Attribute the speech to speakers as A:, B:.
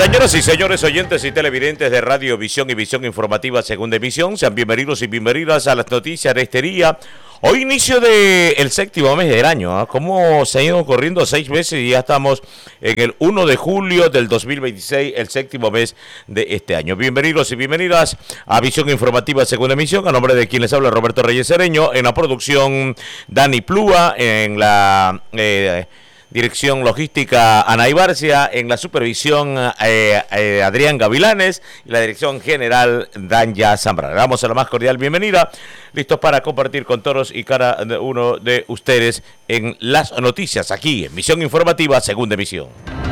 A: Señoras y señores oyentes y televidentes de Radio Visión y Visión Informativa Segunda Emisión, sean bienvenidos y bienvenidas a las noticias de este día. Hoy inicio del séptimo mes del año, ¿Cómo se han ido corriendo 6 meses y ya estamos en el 1 de julio del 2026, el séptimo mes de este año? Bienvenidos y bienvenidas a Visión Informativa Segunda Emisión, a nombre de quien les habla Roberto Reyes Cereño, en la producción Dani Plúa, en la dirección logística Ana Ibarcia, en la supervisión Adrián Gavilanes y la dirección general Danya Zambrana. Damos a la más cordial bienvenida, listos para compartir con todos y cada uno de ustedes en las noticias aquí en Visión Informativa Segunda Emisión.